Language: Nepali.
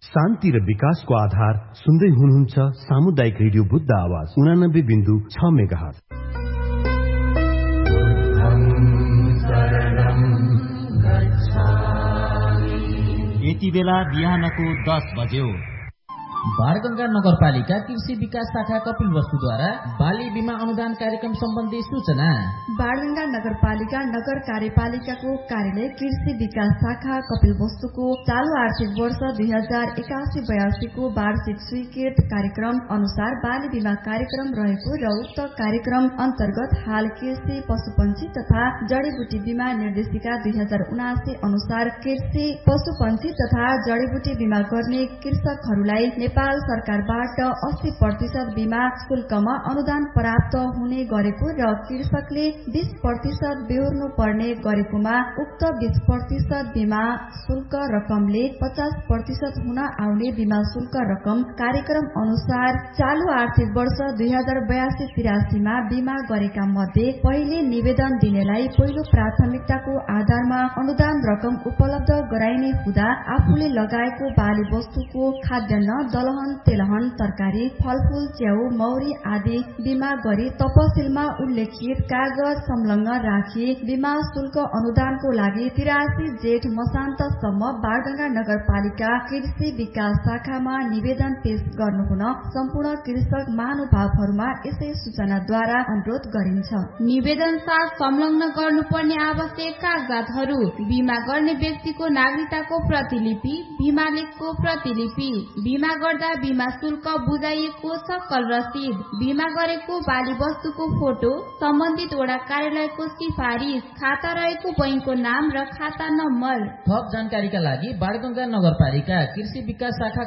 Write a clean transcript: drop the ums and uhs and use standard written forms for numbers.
शान्ति र विकासको आधार सुन्दै हुनुहुन्छ सामुदायिक रेडियो बुद्ध आवाज 89.6 मेगाहर्ज। यति बेला बिहानको 10 बज्यो। बाणगंगा नगरपालिका कृषि विकास शाखा कपिलवस्तुद्वारा बाली बीमा अनुदान कार्यक्रम सम्बन्धी सूचना। बाणगंगा नगरपालिका नगर कार्यपालिकाको कार्यालय कृषि विकास शाखा कपिलवस्तुको चालू आर्थिक वर्ष 2081-82 को वार्षिक स्वीकृत कार्यक्रम अनुसार बाली बीमा कार्यक्रम रहेको र उक्त कार्यक्रम अन्तर्गत हाल कृषि पशुपन्छी तथा जडीबुटी बीमा निर्देशिका 2079 अनुसार कृषि पशुपन्छी तथा जडीबुटी बीमा गर्ने कृषकहरूलाई नेपाल सरकारबाट 80% बीमा शुल्कमा अनुदान प्राप्त हुने गरेको र कृषकले 20% बेहोर्नु पर्ने गरेकोमा उक्त 20% बीमा शुल्क रकमले 50% हुन आउने बीमा शुल्क रकम कार्यक्रम अनुसार चालू आर्थिक वर्ष 2082-83 मा बीमा गरेका मध्ये पहिले निवेदन दिनेलाई पहिलो प्राथमिकताको आधारमा अनुदान रकम उपलब्ध गराइने हुँदा आफूले लगाएको बाली वस्तुको खाद्यान्न दलहन तेलहन तरकारी फलफूल च्याउ मौरी आदि बीमा गरी तपसिलमा उल्लेखित कागज संलग्न राखी बीमा शुल्क अनुदानको लागि 83 जेठ मसान्तसम्म बाणगंगा नगरपालिका कृषि विकास शाखामा निवेदन पेश गर्नुहुन सम्पूर्ण कृषक महानुभावहरूमा यसै सूचनाद्वारा अनुरोध गरिन्छ। निवेदन साथ संलग्न गर्नुपर्ने आवश्यक कागजातहरू: बीमा गर्ने व्यक्तिको नागरिकताको प्रतिलिपि, बीमा लेखको प्रतिलिपि, बीमा गर्दा बीमा शुल्क बुझाइएको सकल रसिद, बीमा गरेको बाली वस्तुको फोटो, सम्बन्धित वडा कार्यालयको सिफारिस, खाता रहेको बैंकको नाम र खाता नम्बर। थप जानकारीका लागि बाणगंगा नगरपालिका कृषि विकास शाखा